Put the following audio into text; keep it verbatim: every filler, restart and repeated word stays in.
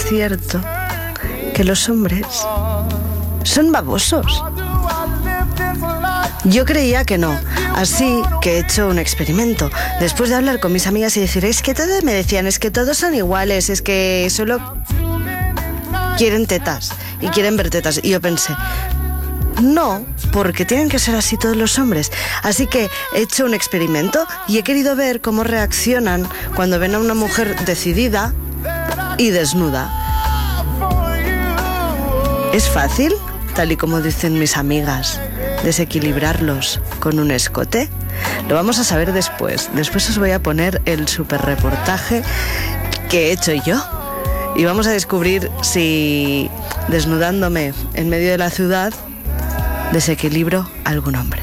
cierto que los hombres son babosos. Yo creía que no, así que he hecho un experimento. Después de hablar con mis amigas y decir, es que todas me decían, es que todos son iguales, es que solo quieren tetas y quieren ver tetas. Y yo pensé, no, porque tienen que ser así todos los hombres. Así que he hecho un experimento y he querido ver cómo reaccionan cuando ven a una mujer decidida y desnuda. ¿Es fácil, tal y como dicen mis amigas, desequilibrarlos con un escote? Lo vamos a saber después. Después os voy a poner el super reportaje que he hecho yo. Y vamos a descubrir si, desnudándome en medio de la ciudad, desequilibro a algún hombre.